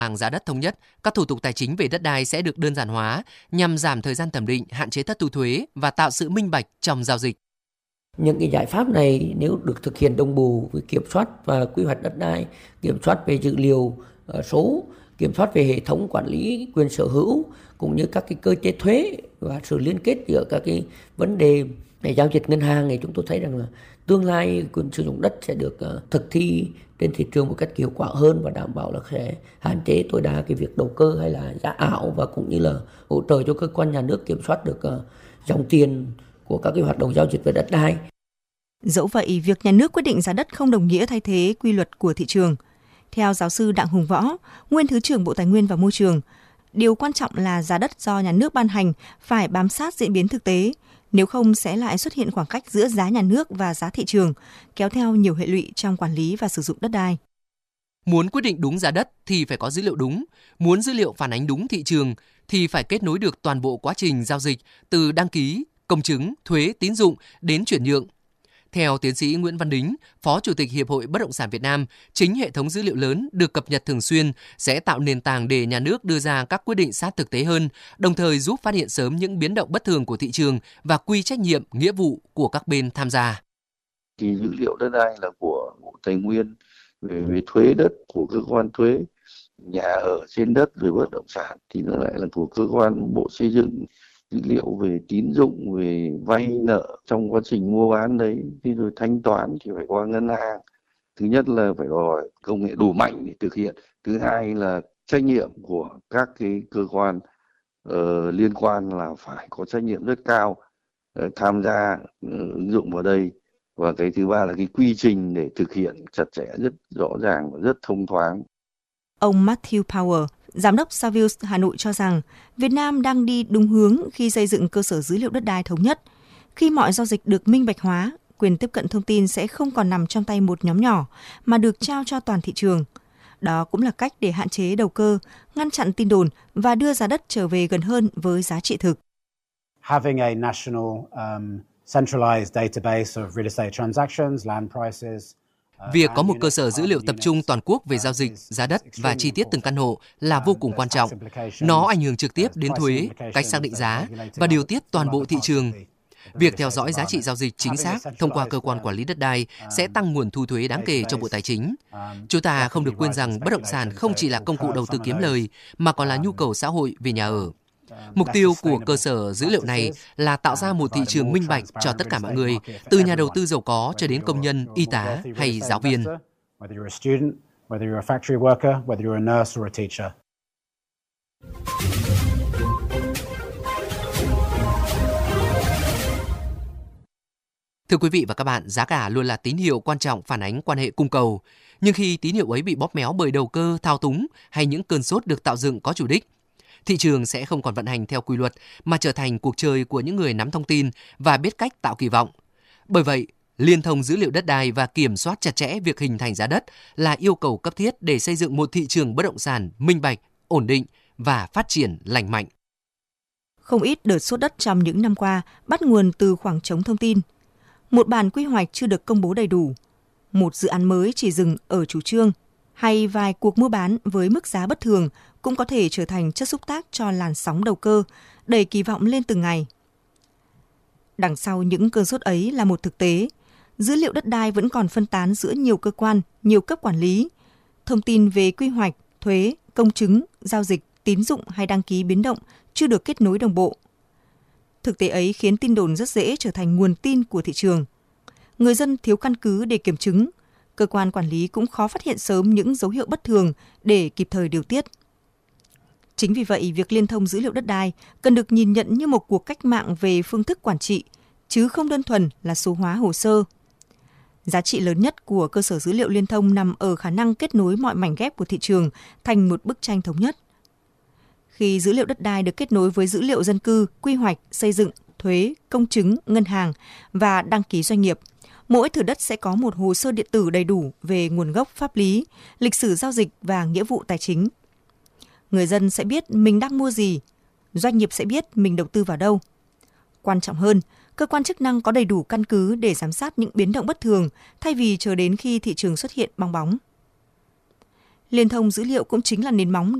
Hàng giá đất thống nhất, các thủ tục tài chính về đất đai sẽ được đơn giản hóa nhằm giảm thời gian thẩm định, hạn chế thất thu thuế và tạo sự minh bạch trong giao dịch. Những cái giải pháp này nếu được thực hiện đồng bộ với kiểm soát và quy hoạch đất đai, kiểm soát về dữ liệu số, kiểm soát về hệ thống quản lý quyền sở hữu cũng như các cái cơ chế thuế và sự liên kết giữa các cái vấn đề về giao dịch ngân hàng, thì chúng tôi thấy rằng là tương lai quyền sử dụng đất sẽ được thực thi trên thị trường một cách hiệu quả hơn và đảm bảo là sẽ hạn chế tối đa cái việc đầu cơ hay là giá ảo, và cũng như là hỗ trợ cho cơ quan nhà nước kiểm soát được dòng tiền của các cái hoạt động giao dịch về đất đai. Dẫu vậy, việc nhà nước quyết định giá đất không đồng nghĩa thay thế quy luật của thị trường. Theo giáo sư Đặng Hùng Võ, nguyên Thứ trưởng Bộ Tài nguyên và Môi trường, điều quan trọng là giá đất do nhà nước ban hành phải bám sát diễn biến thực tế, nếu không sẽ lại xuất hiện khoảng cách giữa giá nhà nước và giá thị trường, kéo theo nhiều hệ lụy trong quản lý và sử dụng đất đai. Muốn quyết định đúng giá đất thì phải có dữ liệu đúng, muốn dữ liệu phản ánh đúng thị trường thì phải kết nối được toàn bộ quá trình giao dịch từ đăng ký, công chứng, thuế, tín dụng đến chuyển nhượng. Theo tiến sĩ Nguyễn Văn Đính, Phó Chủ tịch Hiệp hội Bất động sản Việt Nam, chính hệ thống dữ liệu lớn được cập nhật thường xuyên sẽ tạo nền tảng để nhà nước đưa ra các quyết định sát thực tế hơn, đồng thời giúp phát hiện sớm những biến động bất thường của thị trường và quy trách nhiệm, nghĩa vụ của các bên tham gia. Thì dữ liệu đất đai là của Bộ Tài nguyên, về thuế đất của cơ quan thuế, nhà ở trên đất rồi bất động sản thì nó lại là của cơ quan Bộ Xây dựng. Dữ liệu về tín dụng, về vay nợ trong quá trình mua bán đấy, thì rồi thanh toán thì phải qua ngân hàng. Thứ nhất là phải đòi công nghệ đủ mạnh để thực hiện. Thứ hai là trách nhiệm của các cái cơ quan liên quan là phải có trách nhiệm rất cao tham gia ứng dụng vào đây. Và cái thứ ba là cái quy trình để thực hiện chặt chẽ, rất rõ ràng và rất thông thoáng. Ông Matthew Power, Giám đốc Savills Hà Nội cho rằng Việt Nam đang đi đúng hướng khi xây dựng cơ sở dữ liệu đất đai thống nhất. Khi mọi giao dịch được minh bạch hóa, quyền tiếp cận thông tin sẽ không còn nằm trong tay một nhóm nhỏ mà được trao cho toàn thị trường. Đó cũng là cách để hạn chế đầu cơ, ngăn chặn tin đồn và đưa giá đất trở về gần hơn với giá trị thực. Having a national centralized database of real estate transactions, land prices. Việc có một cơ sở dữ liệu tập trung toàn quốc về giao dịch, giá đất và chi tiết từng căn hộ là vô cùng quan trọng. Nó ảnh hưởng trực tiếp đến thuế, cách xác định giá và điều tiết toàn bộ thị trường. Việc theo dõi giá trị giao dịch chính xác thông qua cơ quan quản lý đất đai sẽ tăng nguồn thu thuế đáng kể cho Bộ Tài chính. Chúng ta không được quên rằng bất động sản không chỉ là công cụ đầu tư kiếm lời mà còn là nhu cầu xã hội về nhà ở. Mục tiêu của cơ sở dữ liệu này là tạo ra một thị trường minh bạch cho tất cả mọi người, từ nhà đầu tư giàu có cho đến công nhân, y tá hay giáo viên. Thưa quý vị và các bạn, giá cả luôn là tín hiệu quan trọng phản ánh quan hệ cung cầu. Nhưng khi tín hiệu ấy bị bóp méo bởi đầu cơ, thao túng hay những cơn sốt được tạo dựng có chủ đích, thị trường sẽ không còn vận hành theo quy luật mà trở thành cuộc chơi của những người nắm thông tin và biết cách tạo kỳ vọng. Bởi vậy, liên thông dữ liệu đất đai và kiểm soát chặt chẽ việc hình thành giá đất là yêu cầu cấp thiết để xây dựng một thị trường bất động sản minh bạch, ổn định và phát triển lành mạnh. Không ít đợt sốt đất trong những năm qua bắt nguồn từ khoảng trống thông tin. Một bản quy hoạch chưa được công bố đầy đủ, một dự án mới chỉ dừng ở chủ trương, hay vài cuộc mua bán với mức giá bất thường cũng có thể trở thành chất xúc tác cho làn sóng đầu cơ, đẩy kỳ vọng lên từng ngày. Đằng sau những cơn sốt ấy là một thực tế, dữ liệu đất đai vẫn còn phân tán giữa nhiều cơ quan, nhiều cấp quản lý. Thông tin về quy hoạch, thuế, công chứng, giao dịch, tín dụng hay đăng ký biến động chưa được kết nối đồng bộ. Thực tế ấy khiến tin đồn rất dễ trở thành nguồn tin của thị trường. Người dân thiếu căn cứ để kiểm chứng, cơ quan quản lý cũng khó phát hiện sớm những dấu hiệu bất thường để kịp thời điều tiết. Chính vì vậy, việc liên thông dữ liệu đất đai cần được nhìn nhận như một cuộc cách mạng về phương thức quản trị, chứ không đơn thuần là số hóa hồ sơ. Giá trị lớn nhất của cơ sở dữ liệu liên thông nằm ở khả năng kết nối mọi mảnh ghép của thị trường thành một bức tranh thống nhất. Khi dữ liệu đất đai được kết nối với dữ liệu dân cư, quy hoạch, xây dựng, thuế, công chứng, ngân hàng và đăng ký doanh nghiệp, mỗi thửa đất sẽ có một hồ sơ điện tử đầy đủ về nguồn gốc pháp lý, lịch sử giao dịch và nghĩa vụ tài chính. Người dân sẽ biết mình đang mua gì, doanh nghiệp sẽ biết mình đầu tư vào đâu. Quan trọng hơn, cơ quan chức năng có đầy đủ căn cứ để giám sát những biến động bất thường thay vì chờ đến khi thị trường xuất hiện bong bóng. Liên thông dữ liệu cũng chính là nền móng